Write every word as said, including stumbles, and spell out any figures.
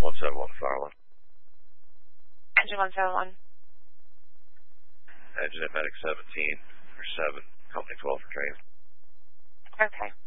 one seven one, fire one. Engine one seven one. Engine at Medic seventeen for seven, Company twelve for train. Okay.